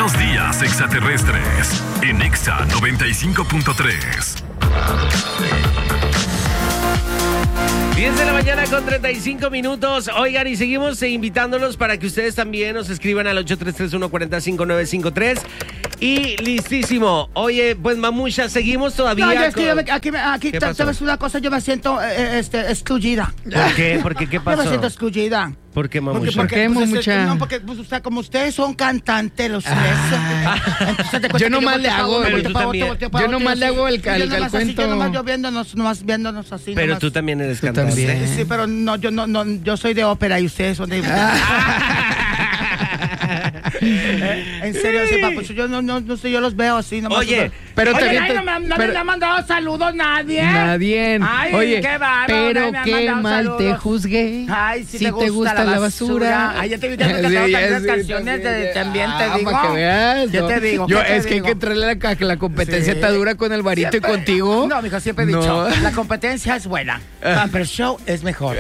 Buenos días, extraterrestres. En Exa 95.3. 10 de la mañana con 35 minutos. Oigan, y seguimos invitándolos para que ustedes también nos escriban al 833-145-953. Y listísimo. Oye, pues Mamucha, seguimos todavía. No, yo es que aquí ¿Qué pasó? ¿sabes una cosa? Yo me siento excluida. ¿Por qué? ¿Por qué? ¿Qué pasó? Yo me siento excluida. ¿Por qué, Mamucha? ¿Por qué, Mamucha? No, porque pues, usted, como ustedes son cantantes, los tres. Yo nomás le hago, pero tú también. Yo nomás le hago el cuento. Yo nomás viéndonos así. Pero nomás. tú también eres Tú cantante. también. Sí, pero no, yo soy de ópera y ustedes son de... En serio, sí, papucho, yo no sé, yo los veo así nomás. Oye, pero Oye, también nadie me ha mandado saludos, nadie. Nadie. Ay, Oye, qué bárbaro, pero nadie me ha qué mandado mal te saludos. juzgué. Ay, sí si me te gusta la basura. Ay, ya te vi cantando también las canciones también te digo. Para que veas. Yo te digo. Yo, ¿qué te es que hay digo? que entrarle a la competencia Sí. está dura con Alvarito y Siempre- contigo. No, mijo, siempre he dicho, la competencia es buena. Pamper Show es mejor.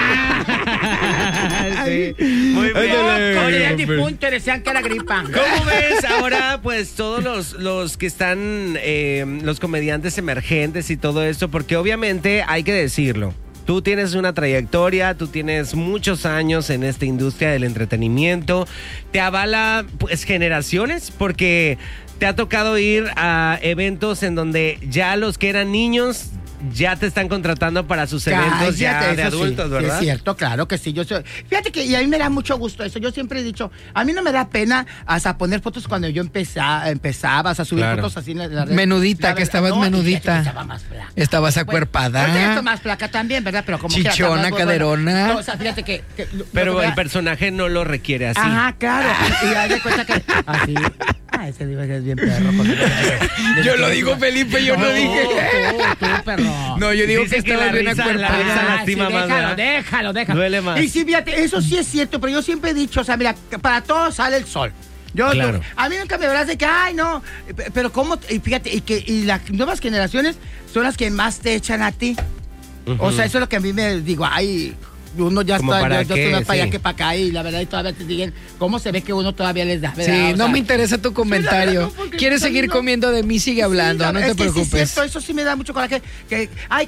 Sí. Muy bien. Oye, el difunto decían que era gripa. ¿Cómo ves ahora, pues, todos los que están, los comediantes emergentes y todo esto? Porque obviamente hay que decirlo. Tú tienes una trayectoria, tú tienes muchos años en esta industria del entretenimiento. Te avala, pues, generaciones, porque te ha tocado ir a eventos en donde ya los que eran niños ya te están contratando para sus eventos ya Cállate, de eso sí, adultos, sí, ¿verdad? es cierto, claro que sí. Fíjate que y a mí me da mucho gusto eso. Yo siempre he dicho, a mí no me da pena hasta poner fotos cuando yo empezaba, o sea, subir Claro. fotos así en la red. Menudita, La que verdad, estabas no, y fíjate menudita. que estaba más flaca. Estabas Bueno, acuerpada. ahorita ya estoy más flaca también, ¿verdad? Pero como quiera, Chichona, estaba más caderona. No, o sea, fíjate que Pero el personaje no lo requiere así. Ajá, claro. Y haz de cuenta que así. Ese digo que es bien perro. Yo lo digo, Felipe, yo no dije. Tú, perro. No, yo digo Dice que que la estabas bien risa acuerpada. lastima más, ¿verdad? Déjalo. Duele más. Y sí, fíjate, eso sí es cierto, pero yo siempre he dicho, o sea, mira, para todos sale el sol. Claro. A mí nunca me verás de que, ay, no, pero cómo, y fíjate, y las nuevas generaciones son las que más te echan a ti. O sea, eso es lo que a mí me digo, ay, uno ya ¿Cómo está, para yo qué? estoy más para allá Sí. que para acá, y la verdad, y todavía te digan, ¿cómo se ve que uno todavía les da? ¿verdad? Sí, O no sea, me interesa tu comentario. no, porque ¿Quieres a mí seguir no- comiendo de mí? Sigue hablando, Sí, no es te que sí es preocupes. cierto, eso sí me da mucho coraje. Que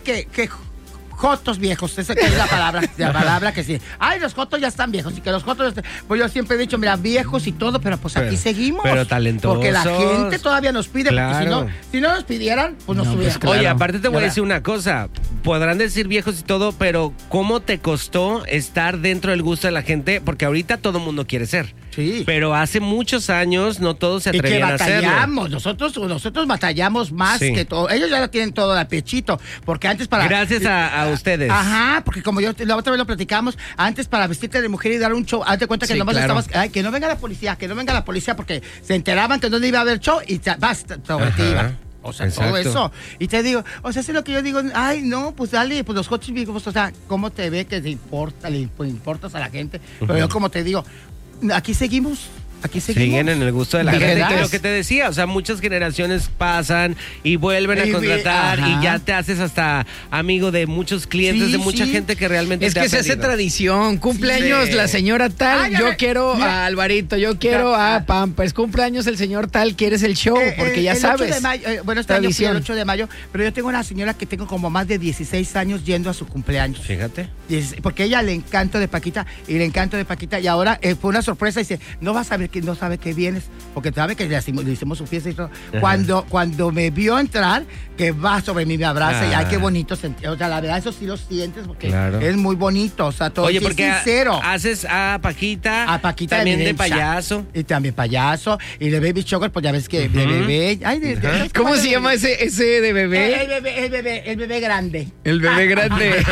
jotos viejos, esa que es la palabra que sí. Ay, los jotos ya están viejos, y que los jotos pues yo siempre he dicho, mira, viejos y todo, pero pues aquí seguimos. pero talentosos. Porque la gente todavía nos pide, Claro. porque si no nos pidieran, pues nos No, pues subieran. claro. Oye, aparte te voy a ¿Verdad? decir una cosa. Podrán decir viejos y todo, pero ¿cómo te costó estar dentro del gusto de la gente? Porque ahorita todo el mundo quiere ser. Sí. Pero hace muchos años no todos se Y que atrevían a hacerlo. batallamos, nosotros batallamos más Sí. que todo. Ellos ya lo tienen todo al pechito, porque antes para... Gracias a ustedes. Ajá, porque como yo la otra vez lo platicamos, antes para vestirte de mujer y dar un show, hazte cuenta que Sí, nomás claro. estabas, ay, que no venga la policía, porque se enteraban que no iba a haber show y basta, sobre ti Ajá. iba. O sea, todo Exacto. eso. Y te digo, o sea, eso es lo que yo digo, ay, no, pues dale, pues los coches viejos, o sea, ¿cómo te ve que te importa, pues, importas a la gente? Pero yo como te digo, aquí seguimos. Siguen en el gusto de la ¿De gente. veras? Que lo que te decía, o sea, muchas generaciones pasan y vuelven a Y contratar ajá. y ya te haces hasta amigo de muchos clientes, Sí, de mucha sí. gente que realmente Es te que ha se hace pedido. tradición. Cumpleaños Sí. la señora tal, Ay, ya yo ve, quiero mira. a Alvarito, yo quiero a Pampers. Cumpleaños el señor tal, quieres el show, porque ya el sabes. 8 de mayo, bueno, este año fui Tradición. el 8 de mayo, pero yo tengo una señora que tengo como más de 16 años yendo a su cumpleaños. Fíjate. Porque ella le encanto de Paquita y ahora fue una sorpresa y dice, no vas a ver que no sabe que vienes, porque sabe que le hicimos su fiesta y todo. Ajá. Cuando me vio entrar, que va sobre mí, me abraza y ay, qué Ah. bonito sentir. O sea, la verdad, eso sí lo sientes porque Claro. es muy bonito. O sea, todo Oye, sí, porque es sincero. haces a Paquita, A Paquita también de Evidencia. payaso. Y también payaso. Y de Baby Sugar, pues ya ves que de bebé. Ay, ¿Cómo se llama ese de bebé? El bebé grande. El bebé grande.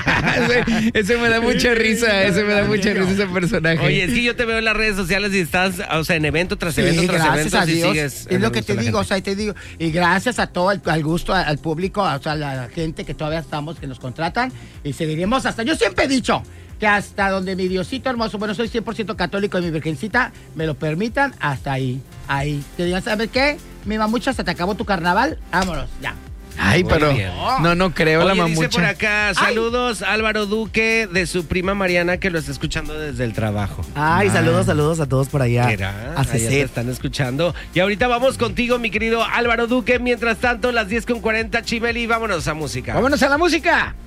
ese me da mucha risa, ese personaje. Oye, es que yo te veo en las redes sociales y estás, o sea, en evento tras evento Sí, tras gracias evento a y Dios. sigues. Es lo que te digo, o sea, y te digo, y gracias a todo, al gusto, al público, o sea, a la gente que todavía estamos, que nos contratan, y seguiremos hasta, yo siempre he dicho, que hasta donde mi Diosito hermoso, bueno, soy 100% católico y mi virgencita me lo permitan, hasta ahí. Te digan, ¿sabes qué? Mi mamucha, hasta te acabó tu carnaval, vámonos, ya. Ay, Muy pero bien. no creo. Oye, la dice mamucha. por acá, saludos Álvaro Duque de su prima Mariana que lo está escuchando desde el trabajo. Ay, saludos a todos por allá. Mira, A allá te Cecet. están escuchando. Y ahorita vamos contigo, mi querido Álvaro Duque. Mientras tanto, las 10:40, Chimeli, vámonos a música. Vámonos a la música.